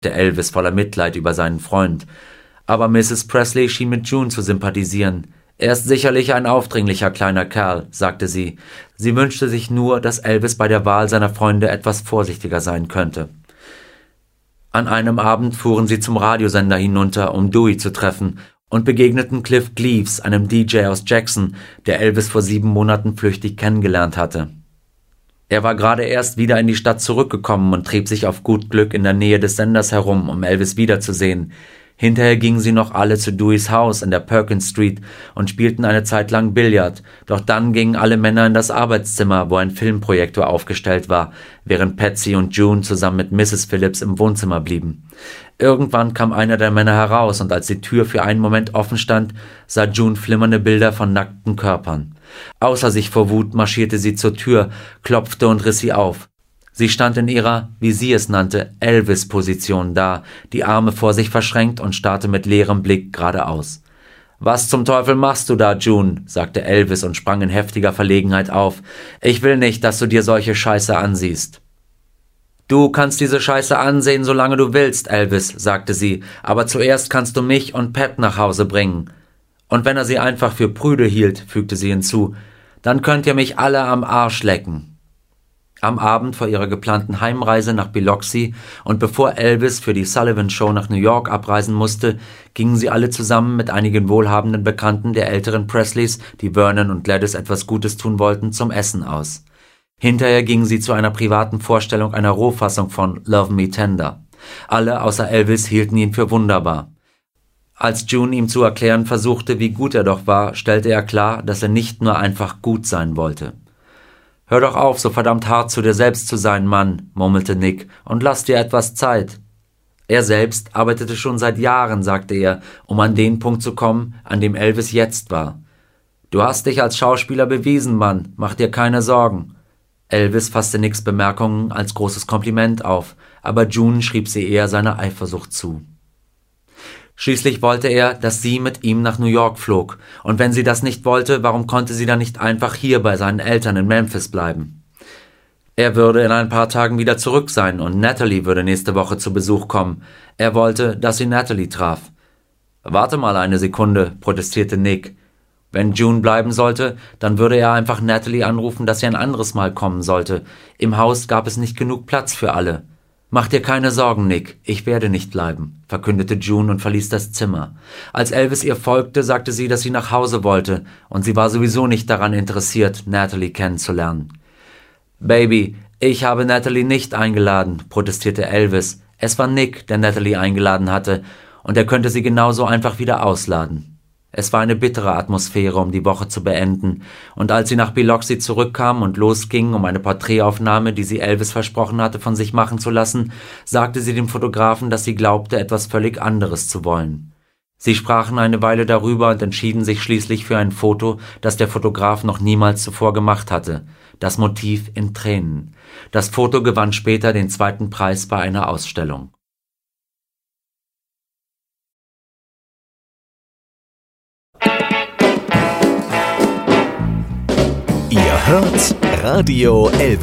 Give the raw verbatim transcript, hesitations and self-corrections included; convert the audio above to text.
Elvis voller Mitleid über seinen Freund. Aber Misses Presley schien mit June zu sympathisieren. »Er ist sicherlich ein aufdringlicher kleiner Kerl«, sagte sie. Sie wünschte sich nur, dass Elvis bei der Wahl seiner Freunde etwas vorsichtiger sein könnte. An einem Abend fuhren sie zum Radiosender hinunter, um Dewey zu treffen, und begegneten Cliff Gleaves, einem D J aus Jackson, der Elvis vor sieben Monaten flüchtig kennengelernt hatte. Er war gerade erst wieder in die Stadt zurückgekommen und trieb sich auf gut Glück in der Nähe des Senders herum, um Elvis wiederzusehen. Hinterher gingen sie noch alle zu Deweys Haus in der Perkins Street und spielten eine Zeit lang Billard, doch dann gingen alle Männer in das Arbeitszimmer, wo ein Filmprojektor aufgestellt war, während Patsy und June zusammen mit Misses Phillips im Wohnzimmer blieben. Irgendwann kam einer der Männer heraus, und als die Tür für einen Moment offen stand, sah June flimmernde Bilder von nackten Körpern. Außer sich vor Wut marschierte sie zur Tür, klopfte und riss sie auf. Sie stand in ihrer, wie sie es nannte, Elvis-Position da, die Arme vor sich verschränkt und starrte mit leerem Blick geradeaus. »Was zum Teufel machst du da, June?« sagte Elvis und sprang in heftiger Verlegenheit auf. »Ich will nicht, dass du dir solche Scheiße ansiehst.« »Du kannst diese Scheiße ansehen, solange du willst, Elvis«, sagte sie, »aber zuerst kannst du mich und Pat nach Hause bringen.« Und wenn er sie einfach für prüde hielt, fügte sie hinzu, »dann könnt ihr mich alle am Arsch lecken.« Am Abend vor ihrer geplanten Heimreise nach Biloxi und bevor Elvis für die Sullivan-Show nach New York abreisen musste, gingen sie alle zusammen mit einigen wohlhabenden Bekannten der älteren Presleys, die Vernon und Gladys etwas Gutes tun wollten, zum Essen aus. Hinterher gingen sie zu einer privaten Vorstellung einer Rohfassung von Love Me Tender. Alle außer Elvis hielten ihn für wunderbar. Als June ihm zu erklären versuchte, wie gut er doch war, stellte er klar, dass er nicht nur einfach gut sein wollte. »Hör doch auf, so verdammt hart zu dir selbst zu sein, Mann«, murmelte Nick, »und lass dir etwas Zeit.« Er selbst arbeitete schon seit Jahren, sagte er, um an den Punkt zu kommen, an dem Elvis jetzt war. »Du hast dich als Schauspieler bewiesen, Mann, mach dir keine Sorgen.« Elvis fasste Nicks Bemerkungen als großes Kompliment auf, aber June schrieb sie eher seiner Eifersucht zu. Schließlich wollte er, dass sie mit ihm nach New York flog, und wenn sie das nicht wollte, warum konnte sie dann nicht einfach hier bei seinen Eltern in Memphis bleiben? Er würde in ein paar Tagen wieder zurück sein und Natalie würde nächste Woche zu Besuch kommen. Er wollte, dass sie Natalie traf. »Warte mal eine Sekunde«, protestierte Nick. Wenn June bleiben sollte, dann würde er einfach Natalie anrufen, dass sie ein anderes Mal kommen sollte. Im Haus gab es nicht genug Platz für alle. »Mach dir keine Sorgen, Nick, ich werde nicht bleiben«, verkündete June und verließ das Zimmer. Als Elvis ihr folgte, sagte sie, dass sie nach Hause wollte, und sie war sowieso nicht daran interessiert, Natalie kennenzulernen. »Baby, ich habe Natalie nicht eingeladen«, protestierte Elvis. Es war Nick, der Natalie eingeladen hatte, und er könnte sie genauso einfach wieder ausladen. Es war eine bittere Atmosphäre, um die Woche zu beenden, und als sie nach Biloxi zurückkam und losging, um eine Porträtaufnahme, die sie Elvis versprochen hatte, von sich machen zu lassen, sagte sie dem Fotografen, dass sie glaubte, etwas völlig anderes zu wollen. Sie sprachen eine Weile darüber und entschieden sich schließlich für ein Foto, das der Fotograf noch niemals zuvor gemacht hatte, das Motiv in Tränen. Das Foto gewann später den zweiten Preis bei einer Ausstellung. Ihr hört Radio Elvis.